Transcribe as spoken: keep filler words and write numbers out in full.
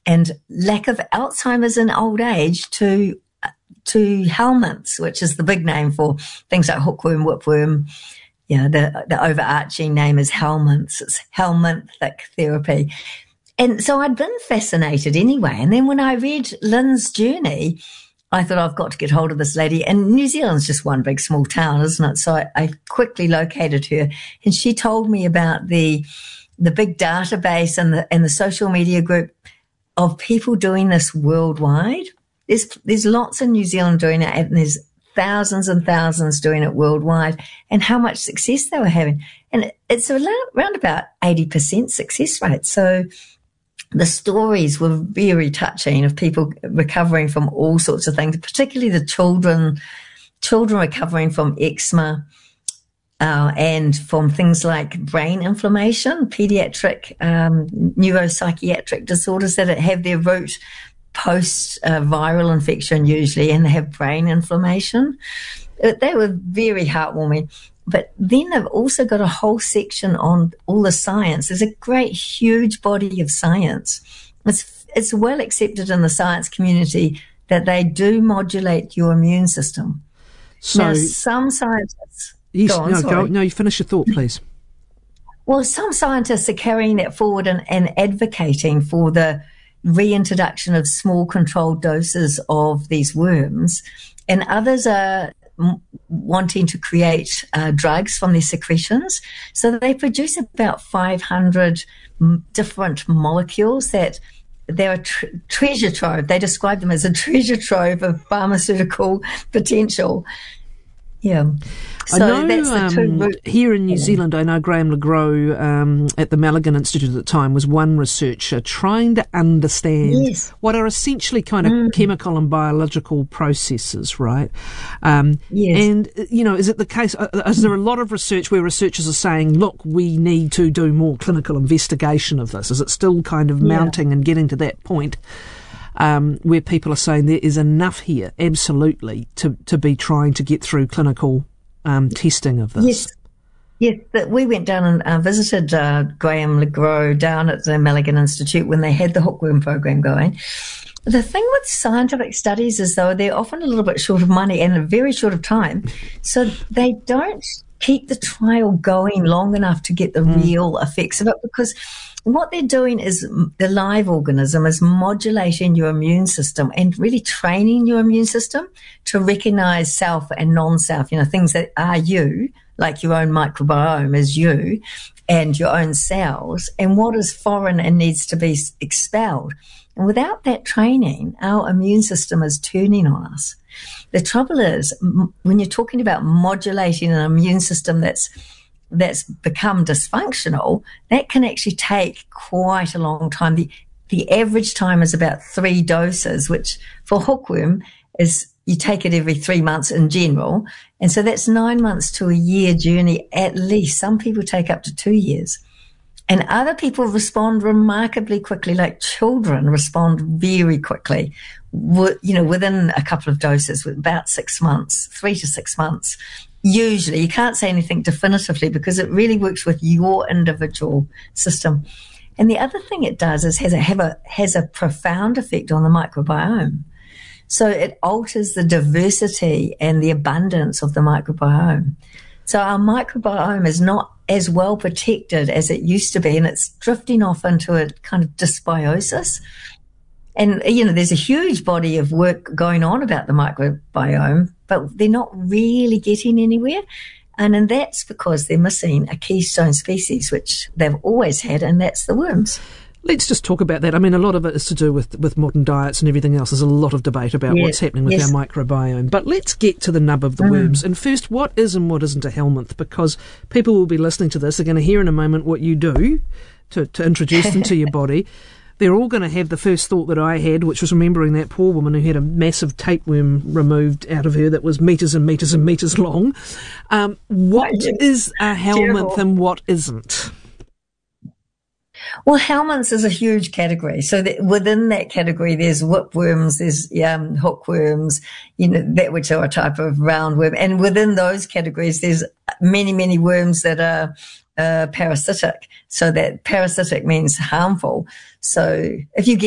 and lack of Alzheimer's in old age to to helminths, which is the big name for things like hookworm, whipworm. Yeah, the the overarching name is helminths. It's helminthic therapy. And so I'd been fascinated anyway. And then when I read Lynn's journey, I thought, I've got to get hold of this lady. And New Zealand's just one big small town, isn't it? So I, I quickly located her, and she told me about the the big database and the and the social media group of people doing this worldwide. There's there's lots in New Zealand doing it, and there's thousands and thousands doing it worldwide, and how much success they were having. And it's around about eighty percent success rate. So the stories were very touching of people recovering from all sorts of things, particularly the children, children recovering from eczema uh, and from things like brain inflammation, pediatric um, neuropsychiatric disorders that have their root post-viral uh, infection usually, and they have brain inflammation. They were very heartwarming. But then they've also got a whole section on all the science. There's a great, huge body of science. It's, it's well accepted in the science community that they do modulate your immune system. So now, some scientists... Yes, go on, no, sorry. go, no, you finish your thought, please. Well, some scientists are carrying that forward and, and advocating for the reintroduction of small controlled doses of these worms, and others are wanting to create uh, drugs from their secretions. So they produce about five hundred m- different molecules that they're a tr- treasure trove. They describe them as a treasure trove of pharmaceutical potential. Yeah. So I know that's the two um, root- here in New Zealand, I know Graham LeGros um, at the Malaghan Institute at the time was one researcher trying to understand yes. what are essentially kind of mm. chemical and biological processes, right? Um, yes. And, you know, is it the case, uh, is there a lot of research where researchers are saying, look, we need to do more clinical investigation of this? Is it still kind of mounting yeah. and getting to that point? Um, where people are saying there is enough here, absolutely, to, to be trying to get through clinical um, testing of this. Yes, yes. But we went down and uh, visited uh, Graham LeGros down at the Malaghan Institute when they had the hookworm program going. The thing with scientific studies is, though, they're often a little bit short of money and very short of time, so they don't keep the trial going long enough to get the mm. real effects of it, because what they're doing is the live organism is modulating your immune system and really training your immune system to recognize self and non-self, you know, things that are you, like your own microbiome is you and your own cells, and what is foreign and needs to be expelled. And without that training, our immune system is turning on us. The trouble is, when you're talking about modulating an immune system that's that's become dysfunctional, that can actually take quite a long time. The the average time is about three doses, which for hookworm is you take it every three months in general. And so that's nine months to a year journey at least. Some people take up to two years. And other people respond remarkably quickly, like children respond very quickly, you know, within a couple of doses, with about six months, three to six months. Usually, you can't say anything definitively because it really works with your individual system. And the other thing it does is has a, have a, has a profound effect on the microbiome. So it alters the diversity and the abundance of the microbiome. So our microbiome is not as well protected as it used to be, and it's drifting off into a kind of dysbiosis. And, you know, there's a huge body of work going on about the microbiome, but they're not really getting anywhere. And, and that's because they're missing a keystone species, which they've always had, and that's the worms. Let's just talk about that. I mean, a lot of it is to do with, with modern diets and everything else. There's a lot of debate about yes. what's happening with yes. our microbiome. But let's get to the nub of the mm. worms. And first, what is and what isn't a helminth? Because people will be listening to this, are going to hear in a moment what you do to, to introduce them to your body. They're all going to have the first thought that I had, which was remembering that poor woman who had a massive tapeworm removed out of her that was metres and metres and metres long. Um, what is a helminth and what isn't? Well, helminths is a huge category. So that within that category, there's whipworms, there's um, hookworms, you know, that which are a type of roundworm. And within those categories, there's many, many worms that are uh, parasitic. So that parasitic means harmful. So if you get